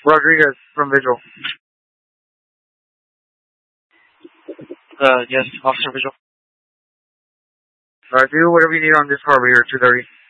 Rodriguez from Vigil. Yes, Officer Visual. Do whatever you need on this harbor here, 230.